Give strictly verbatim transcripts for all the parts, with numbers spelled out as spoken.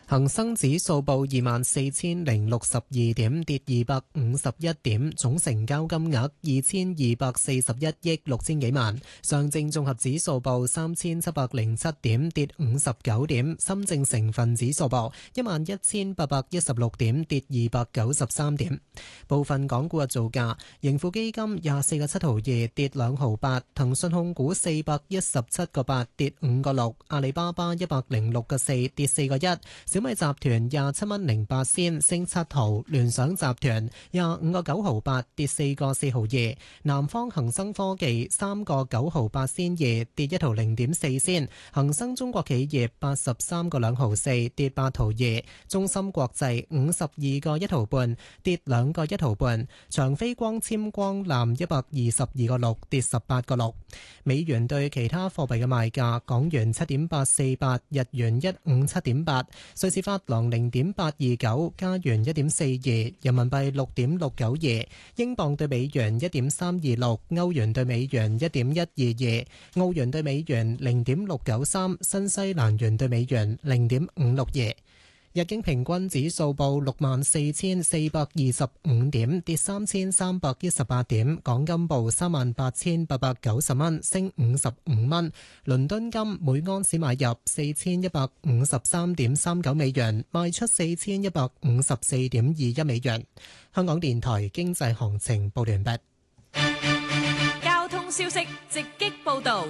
恒生指數報二萬四千零六十二點，跌二百五十一點，總成交金額二千二百四十一億六千幾萬。上證綜合指數報三千七百零七點，跌五十九點。深證成分指數報一萬一千八百一十六點，跌二百九十三點。部分港股嘅造價：盈富基金廿四個七毫二，跌兩毫八；騰訊控股四百一十七個八，跌五個六；阿里巴巴一百零六個四，跌四個一。小米集團廿七蚊零八仙，升七毫；聯想集團廿五個九毫八，跌四個四毫二；南方恒生科技三個九毫八仙二，跌一毫零點四仙；恒生中國企業八十三個兩毫四，跌八毫二；中芯國際五十二個一毫半，跌兩個一毫半；長飛光纖光纜一百二十二個六，跌十八個六。美元對其他貨幣嘅賣價：港元七點八四八，日元一五七點八。瑞士法郎零點八二九，加元一點四二，人民幣六點六九二，英鎊對美元一點三二六，歐元對美元一點一二二，澳元對美元零點六九三，新西蘭元對美元零點五六二。日經平均指數報六萬四千四百二十五點，跌三千三百一十八點。港金報三萬八千八百九十蚊，升五十五蚊。倫敦金每安士買入四千一百五十三點三九美元，賣出四千一百五十四點二一美元。香港電台經濟行情報完畢。 交通消息直擊報道。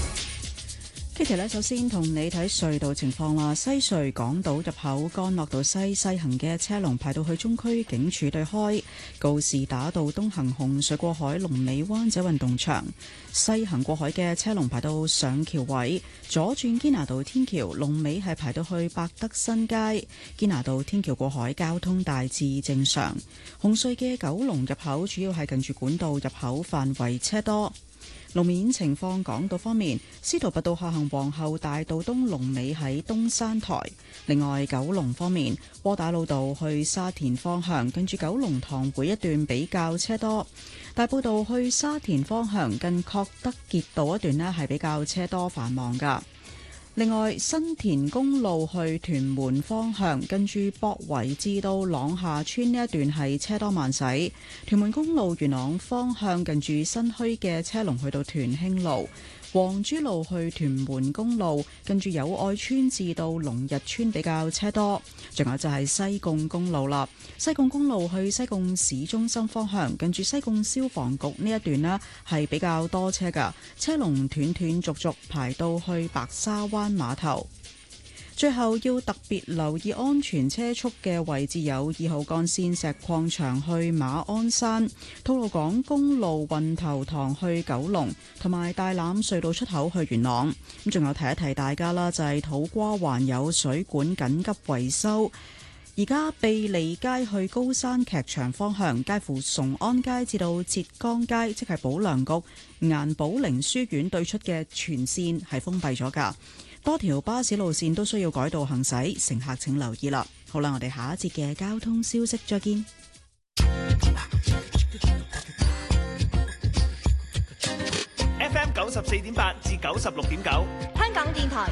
Kitty 咧，首先同你睇隧道情況啦。西隧港島入口干諾道西西行嘅車龍排到去中區警署對開，告士打道東行紅隧過海龍尾灣仔運動場，西行過海嘅車龍排到上橋位，左轉堅拿道天橋龍尾係排到去百德新街，堅拿道天橋過海交通大致正常。紅隧嘅九龍入口主要係近住管道入口範圍車多。路面情況，港島方面，司徒拔道下行皇后大道東龍尾喺東山台。另外，九龍方面，窩打老道去沙田方向，近住九龍塘會一段比較車多。大埔道去沙田方向，近確德傑道一段呢係比較車多繁忙㗎。另外，新田公路去屯門方向，跟住博圍至到朗下村呢一段係車多慢駛。屯門公路元朗方向，近住新墟嘅車龍去到屯興路。黃珠路去屯門公路，跟住友愛村至到龍日村比較車多。仲有就係西貢公路啦，西貢公路去西貢市中心方向，跟住西貢消防局呢一段呢係比較多車噶，車龍斷斷續續排到去白沙灣碼頭。最後要特別留意安全車速嘅位置有二號幹線石礦場去馬鞍山、吐露港公路運頭塘去九龍，同埋大欖隧道出口去元朗。咁仲有提一提大家啦，就係土瓜灣有水管緊急維修。而家庇利街去高山劇場方向，介乎崇安街至到浙江街，即係保良局顏寶玲書院對出嘅全線係封閉咗㗎。多條巴士路線都需要改道行駛，乘客請留意啦。好啦，我哋下一節嘅交通消息再見。 F M 九十四點八至九十六點九， 香港電台